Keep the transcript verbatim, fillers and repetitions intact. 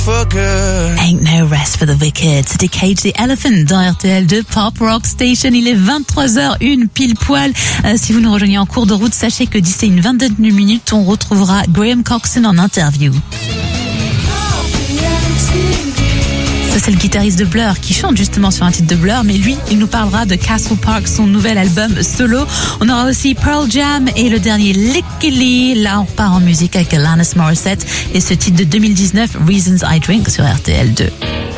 Ain't no rest for the wicked. C'était Cage the Elephant dans R T L deux Pop Rock Station. Il est vingt-trois heures une pile poil. Euh, si vous nous rejoignez en cours de route, sachez que d'ici une vingtaine de minutes, on retrouvera Graham Coxon en interview. Ça, c'est le guitariste de Blur qui chante justement sur un titre de Blur, mais lui, il nous parlera de Castle Park, son nouvel album solo. On aura aussi Pearl Jam et le dernier Licky Lee. Là, on repart en musique avec Alanis Morissette et ce titre de deux mille dix-neuf, Reasons I Drink sur R T L deux.